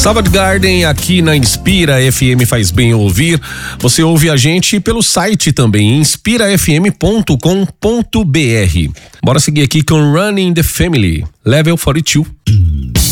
Savage Garden aqui na Inspira FM, faz bem ouvir. Você ouve a gente pelo site também, inspirafm.com.br. Bora seguir aqui com Running the Family, Level 42.